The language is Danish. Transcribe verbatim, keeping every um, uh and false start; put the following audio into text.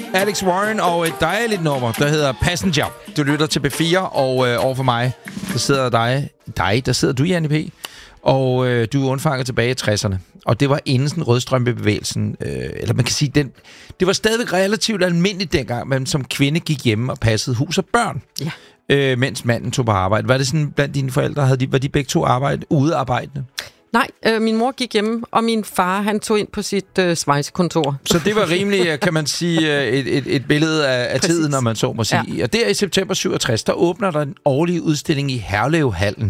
Alex Warren og et dejligt nummer, der hedder Passenger. Du lytter til B fire, og øh, overfor mig, der sidder dig, dig, der sidder du, Janne P., og øh, du er undfanget tilbage i tresserne. Og det var inden sådan rødstrømpebevægelsen, øh, eller man kan sige, den, det var stadig relativt almindeligt dengang, man som kvinde gik hjemme og passede hus og børn, ja. øh, mens manden tog på arbejde. Var det sådan, blandt dine forældre, havde de, var de begge to arbejde, udearbejdende? Nej, øh, min mor gik hjemme, og min far, han tog ind på sit øh, svejsekontor. Så det var rimelig, kan man sige, et, et, et billede af, af tiden, når man så må sige. Ja. Og der i september syvogtres, der åbner der en årlig udstilling i Herlevhallen.